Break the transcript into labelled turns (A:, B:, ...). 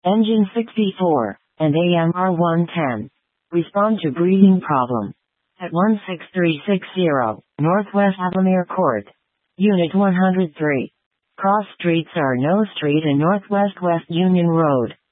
A: Engine 64, and AMR 110. Respond to breathing problem. At 16360, Northwest Avamere Court. Unit 103. Cross streets are No Street and Northwest West Union Road.